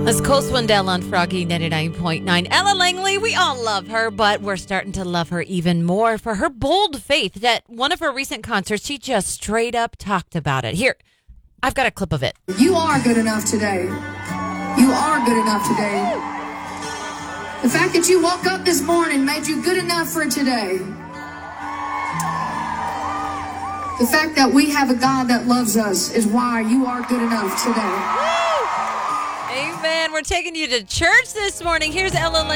That's Cole Swindell on Froggy 99.9. Ella Langley, we all love her, but we're starting to love her even more for her bold faith. At one of her recent concerts, she just straight up talked about it. Here, I've got a clip of it. You are good enough today. You are good enough today. The fact that you woke up this morning made you good enough for today. The fact that we have a God that loves us is why you are good enough today. Amen. We're taking you to church this morning. Here's Ella Langley.